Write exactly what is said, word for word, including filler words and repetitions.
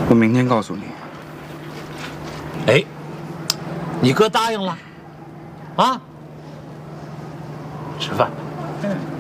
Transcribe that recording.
我明天告诉你。 哎，你哥答应了，啊？吃饭。嗯。